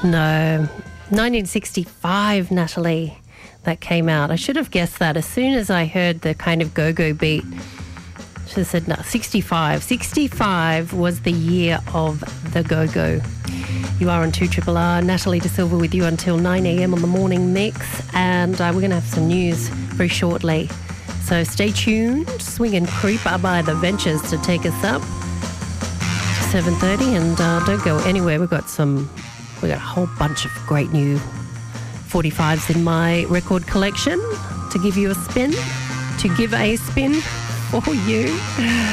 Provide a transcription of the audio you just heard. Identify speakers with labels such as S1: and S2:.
S1: No, 1965, Natalie, that came out. I should have guessed that as soon as I heard the kind of go-go beat. Should have said no, 65. 65 was the year of the go-go. You are on 2RRR. Natalie De Silva with you until 9 a.m. on the morning mix, and we're going to have some news very shortly. So stay tuned. Swing and Creep are by The Ventures to take us up to 7:30, and don't go anywhere. We've got a whole bunch of great new 45s in my record collection to give a spin for you.